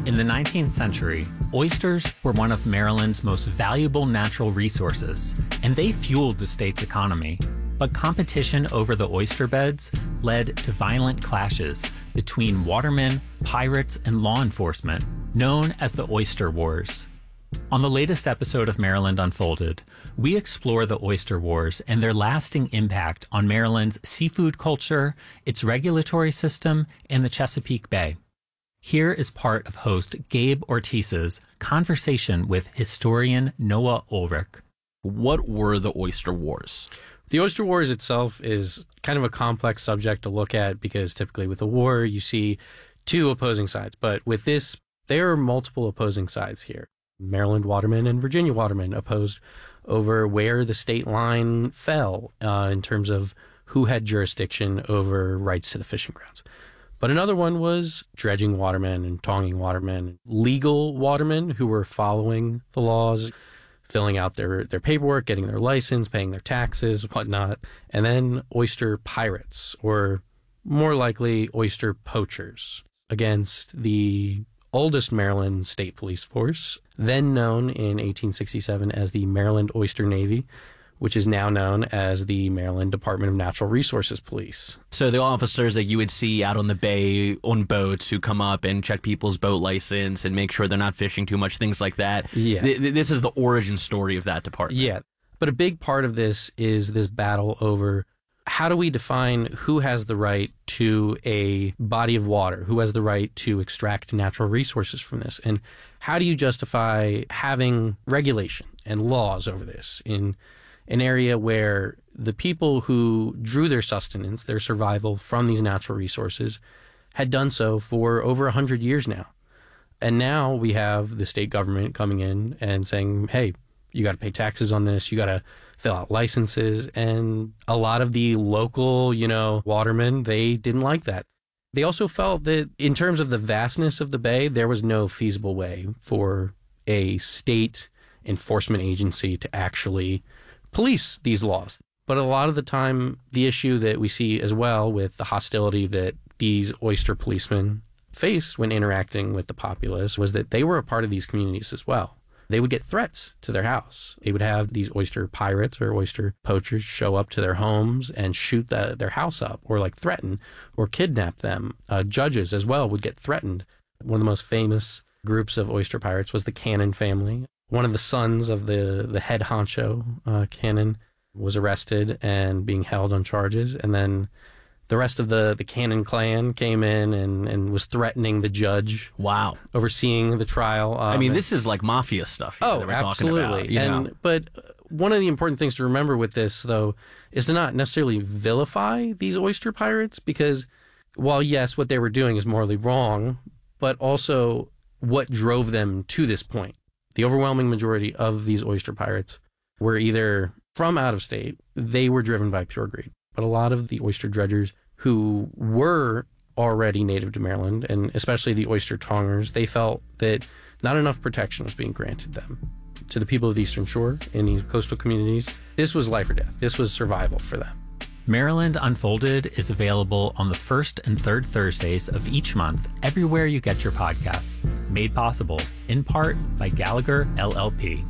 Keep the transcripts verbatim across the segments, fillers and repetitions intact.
In the nineteenth century, oysters were one of Maryland's most valuable natural resources, and they fueled the state's economy. But competition over the oyster beds led to violent clashes between watermen, pirates, and law enforcement, known as the Oyster Wars. On the latest episode of Maryland Unfolded, we explore the Oyster Wars and their lasting impact on Maryland's seafood culture, its regulatory system, and the Chesapeake Bay. Here is part of host Gabe Ortiz's conversation with historian Noah Ulrich. What were the Oyster Wars? The Oyster Wars itself is kind of a complex subject to look at because typically with a war, you see two opposing sides. But with this, there are multiple opposing sides here. Maryland watermen and Virginia watermen opposed over where the state line fell uh, in terms of who had jurisdiction over rights to the fishing grounds. But another one was dredging watermen and tonging watermen, legal watermen who were following the laws, filling out their, their paperwork, getting their license, paying their taxes, whatnot. And then oyster pirates, or more likely oyster poachers, against the oldest Maryland state police force, then known in eighteen sixty-seven as the Maryland Oyster Navy, which is now known as the Maryland Department of Natural Resources Police. So the officers that you would see out on the bay on boats who come up and check people's boat license and make sure they're not fishing too much, things like that. Yeah. Th- this is the origin story of that department. Yeah. But a big part of this is this battle over how do we define who has the right to a body of water, who has the right to extract natural resources from this, and how do you justify having regulation and laws over this in an area where the people who drew their sustenance, their survival from these natural resources, had done so for over one hundred years now. And now we have the state government coming in and saying, hey, you got to pay taxes on this, you got to fill out licenses. And a lot of the local, you know, watermen, they didn't like that. They also felt that in terms of the vastness of the bay, there was no feasible way for a state enforcement agency to actually police these laws. But a lot of the time, the issue that we see as well with the hostility that these oyster policemen faced when interacting with the populace was that they were a part of these communities as well. They would get threats to their house. They would have these oyster pirates or oyster poachers show up to their homes and shoot the, their house up, or like threaten or kidnap them. Uh, judges as well would get threatened. One of the most famous groups of oyster pirates was the Cannon family. One of the sons of the, the head honcho, uh, Cannon, was arrested and being held on charges. And then the rest of the, the Cannon clan came in and, and was threatening the judge. Wow. Overseeing the trial. Um, I mean, this is like mafia stuff here oh, that we're absolutely. talking about. You and, know? But one of the important things to remember with this, though, is to not necessarily vilify these oyster pirates, because while, yes, what they were doing is morally wrong, but also what drove them to this point. The overwhelming majority of these oyster pirates were either from out of state, they were driven by pure greed. But a lot of the oyster dredgers who were already native to Maryland, and especially the oyster tongers, they felt that not enough protection was being granted them. To the people of the Eastern Shore in these coastal communities, this was life or death. This was survival for them. Maryland Unfolded is available on the first and third Thursdays of each month everywhere you get your podcasts. Made possible, in part, by Gallagher L L P.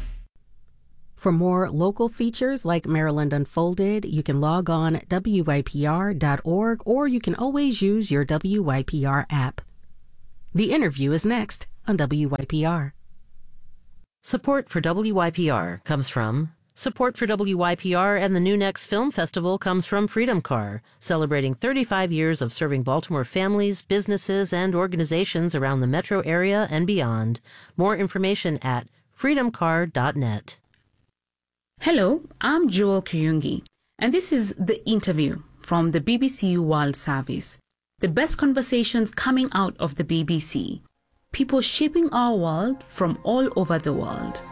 For more local features like Maryland Unfolded, you can log on W Y P R dot org, or you can always use your W Y P R app. The interview is next on W Y P R. Support for W Y P R comes from... Support for W Y P R and the New Next Film Festival comes from Freedom Car, celebrating thirty-five years of serving Baltimore families, businesses, and organizations around the metro area and beyond. More information at freedom car dot net. Hello, I'm Joel Kiyungi, and this is The Interview from the B B C World Service. The best conversations coming out of the B B C. People shaping our world from all over the world.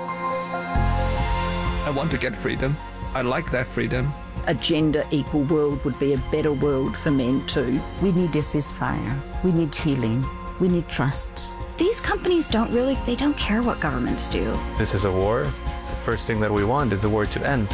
I want to get freedom. I like that freedom. A gender equal world would be a better world for men too. We need a ceasefire. We need healing. We need trust. These companies don't really, they don't care what governments do. This is a war. The first thing that we want is the war to end.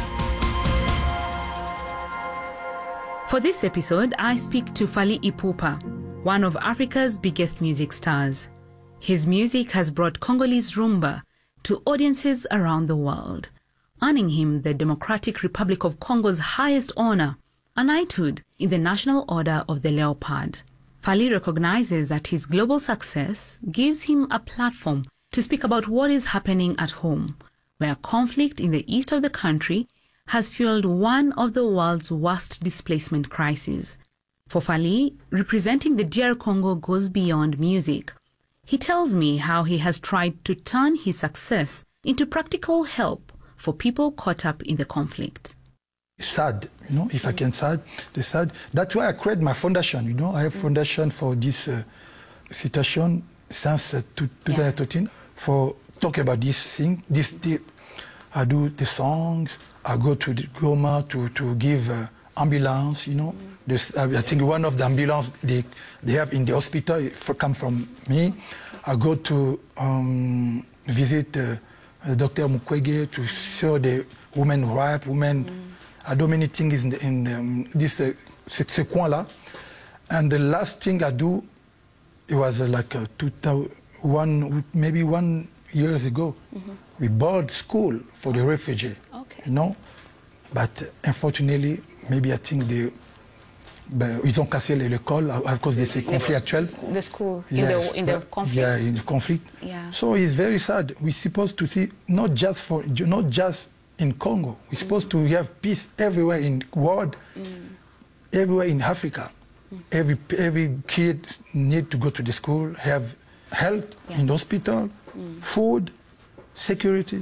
For this episode, I speak to Fally Ipupa, one of Africa's biggest music stars. His music has brought Congolese rumba to audiences around the world, earning him the Democratic Republic of Congo's highest honor, a knighthood in the National Order of the Leopard. Fally recognizes that his global success gives him a platform to speak about what is happening at home, where conflict in the east of the country has fueled one of the world's worst displacement crises. For Fally, representing the D R Congo goes beyond music. He tells me how he has tried to turn his success into practical help for people caught up in the conflict. Sad, you know, if mm. I can sad, the sad. That's why I created my foundation, you know. I have mm. foundation for this uh, situation since uh, twenty thirteen yeah. for talking about this thing. This, the, I do the songs, I go to the Goma to, to give uh, ambulance, you know. Mm. This, uh, I think one of the ambulance they, they have in the hospital for, come from me. I go to um, visit uh, Doctor Mukwege to show the women rights, women. Mm. I do many things in, the, in the, um, this uh, ce, ce coin-là. And the last thing I do, it was uh, like uh, two thousand one, maybe one years ago. Mm-hmm. We bought school for the refugee, okay. you know. But uh, unfortunately, maybe I think they, ben, ils ont cassé l'école à cause de ces conflits actuels. The school, yes. in, the, in the conflict. Yeah, in the conflict. Yeah. So it's very sad. We're supposed to see, not just for, not just in Congo. We're supposed mm. to have peace everywhere in the world, mm. everywhere in Africa. Mm. Every every kid need to go to the school, have health yeah. in the hospital, mm. food, security.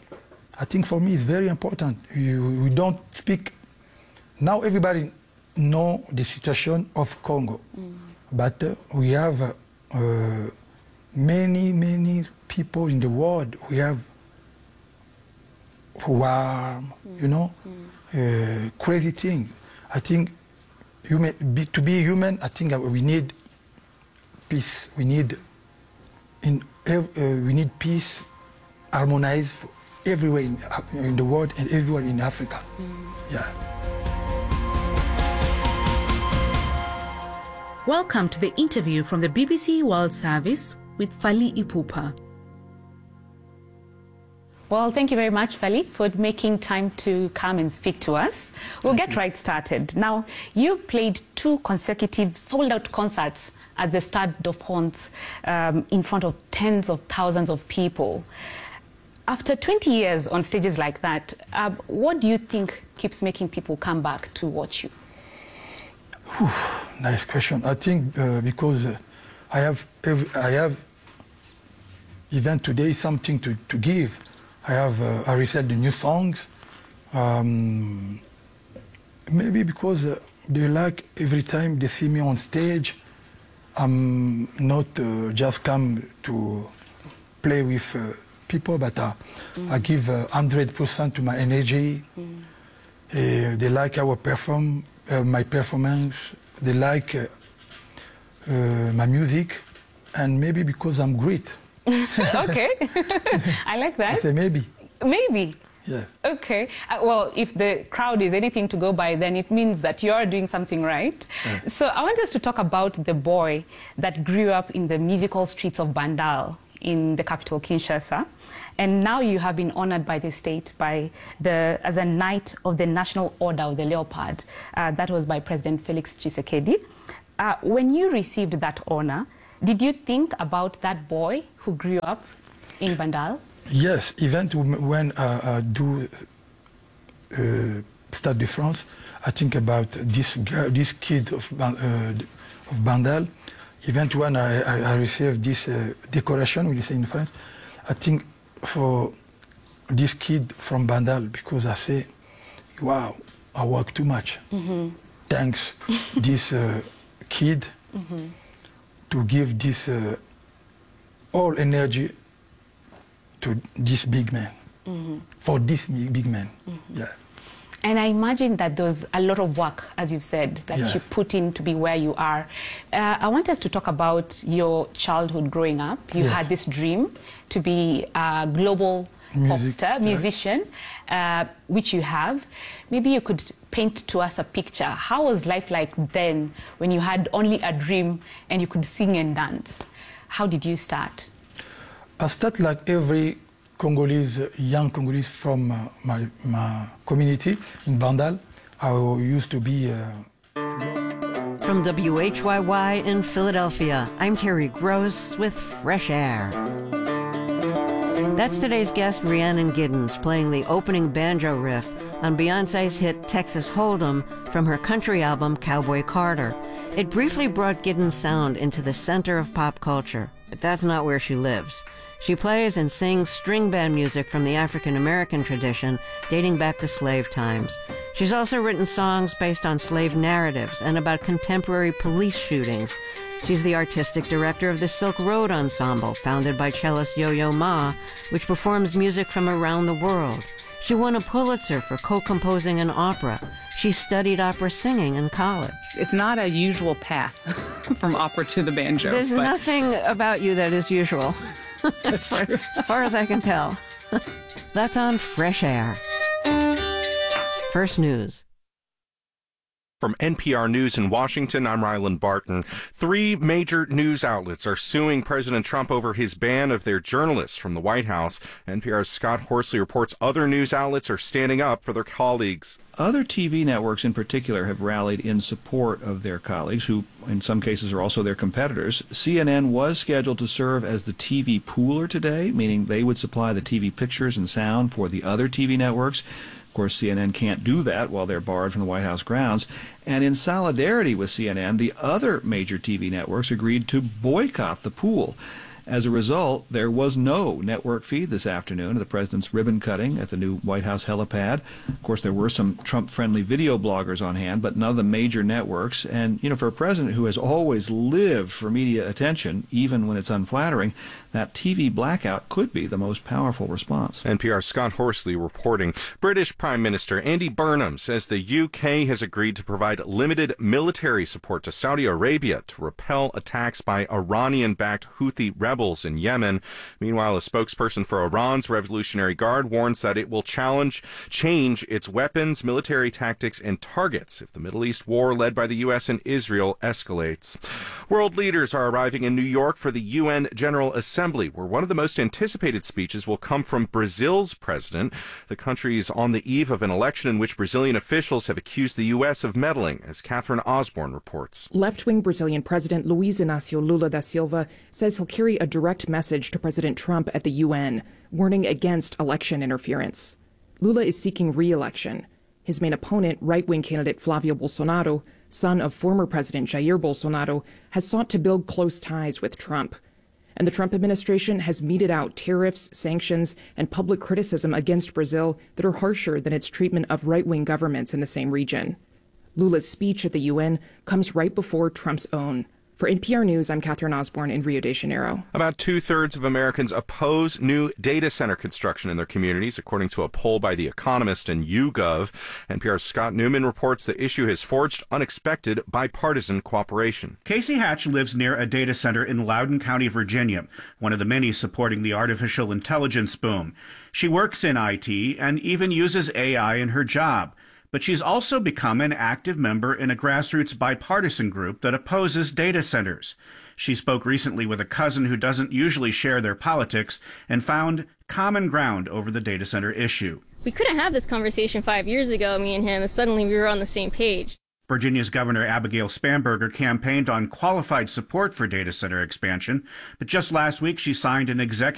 I think for me it's very important. We, we don't speak. Now everybody know the situation of Congo, mm. but uh, we have uh, uh, many, many people in the world. We have war, mm. you know, mm. uh, crazy thing. I think human, be, to be human, I think we need peace. We need in uh, we need peace, harmonized everywhere in, in the world and everywhere in Africa. Mm. Yeah. Welcome to the interview from the B B C World Service with Fally Ipupa. Well, thank you very much, Fally, for making time to come and speak to us. We'll thank get you. right started. Now, you've played two consecutive sold-out concerts at the Stade de France um, in front of tens of thousands of people. After twenty years on stages like that, uh, what do you think keeps making people come back to watch you? Whew, nice question. I think uh, because uh, I have every, I have even today something to, to give. I have uh, I received the new songs. Um, maybe because uh, they like every time they see me on stage, I'm not uh, just come to play with uh, people, but uh, mm. I give one hundred percent to my energy. Mm. Uh, they like our perform. Uh, my performance, they like uh, uh, my music, and maybe because I'm great. Okay, I like that. I say maybe. Maybe. Yes. Okay. Uh, well, if the crowd is anything to go by, then it means that you are doing something right. Yeah. So I want us to talk about the boy that grew up in the musical streets of Bandal in the capital, Kinshasa. And now you have been honored by the state by the, as a Knight of the National Order of the Leopard. Uh, that was by President Felix Tshisekedi. Uh, when you received that honor, did you think about that boy who grew up in Bandal? Yes, even when uh, I do uh, Stade de France, I think about this girl, this kid of, uh, of Bandal. Even when I, I, I received this uh, decoration, we say in French, I think for this kid from Bandal, because I say, wow, I work too much. Mm-hmm. Thanks this uh, kid mm-hmm. to give this uh, all energy to this big man, mm-hmm. for this big man, mm-hmm. yeah. And I imagine that there's a lot of work, as you've said, that yeah. you put in to be where you are. Uh, I want us to talk about your childhood growing up. You yes. had this dream to be a global pop star, musician, uh, which you have. Maybe you could paint to us a picture. How was life like then when you had only a dream and you could sing and dance? How did you start? I started like every Congolese, young Congolese from uh, my, my community in Bandal. I used to be... Uh, From W H Y Y in Philadelphia, I'm Terry Gross with Fresh Air. That's today's guest, Rhiannon Giddens, playing the opening banjo riff on Beyonce's hit Texas Hold'em from her country album Cowboy Carter. It briefly brought Giddens' sound into the center of pop culture, but that's not where she lives. She plays and sings string band music from the African-American tradition dating back to slave times. She's also written songs based on slave narratives and about contemporary police shootings. She's the artistic director of the Silk Road Ensemble, founded by cellist Yo-Yo Ma, which performs music from around the world. She won a Pulitzer for co-composing an opera. She studied opera singing in college. It's not a usual path from opera to the banjo. There's but... nothing about you that is usual. As far, as far as I can tell. That's on Fresh Air. First News. From N P R News in Washington, I'm Ryland Barton. Three major news outlets are suing President Trump over his ban of their journalists from the White House. N P R's Scott Horsley reports other news outlets are standing up for their colleagues. Other T V networks in particular have rallied in support of their colleagues, who in some cases are also their competitors. C N N was scheduled to serve as the T V pooler today, meaning they would supply the T V pictures and sound for the other T V networks. Of course, C N N can't do that while they're barred from the White House grounds. And in solidarity with C N N, the other major T V networks agreed to boycott the pool. As a result, there was no network feed this afternoon of the president's ribbon cutting at the new White House helipad. Of course, there were some Trump-friendly video bloggers on hand, but none of the major networks. And, you know, for a president who has always lived for media attention, even when it's unflattering, that T V blackout could be the most powerful response. N P R's Scott Horsley reporting. British Prime Minister Andy Burnham says the U K has agreed to provide limited military support to Saudi Arabia to repel attacks by Iranian-backed Houthi rebels in Yemen. Meanwhile, a spokesperson for Iran's Revolutionary Guard warns that it will challenge, change its weapons, military tactics, and targets if the Middle East war led by the U S and Israel escalates. World leaders are arriving in New York for the U N General Assembly, where one of the most anticipated speeches will come from Brazil's president. The country is on the eve of an election in which Brazilian officials have accused the U S of meddling, as Catherine Osborne reports. Left-wing Brazilian President Luiz Inácio Lula da Silva says he'll carry a direct message to President Trump at the U N, warning against election interference. Lula is seeking re-election. His main opponent, right-wing candidate Flavio Bolsonaro, son of former President Jair Bolsonaro, has sought to build close ties with Trump. And the Trump administration has meted out tariffs, sanctions, and public criticism against Brazil that are harsher than its treatment of right-wing governments in the same region. Lula's speech at the U N comes right before Trump's own. For N P R News, I'm Catherine Osborne in Rio de Janeiro. About two-thirds of Americans oppose new data center construction in their communities, according to a poll by The Economist and YouGov. N P R's Scott Newman reports the issue has forged unexpected bipartisan cooperation. Casey Hatch lives near a data center in Loudoun County, Virginia, one of the many supporting the artificial intelligence boom. She works in I T and even uses A I in her job. But she's also become an active member in a grassroots bipartisan group that opposes data centers. She spoke recently with a cousin who doesn't usually share their politics and found common ground over the data center issue. We couldn't have this conversation five years ago, me and him, and suddenly we were on the same page. Virginia's Governor Abigail Spanberger campaigned on qualified support for data center expansion, but just last week she signed an executive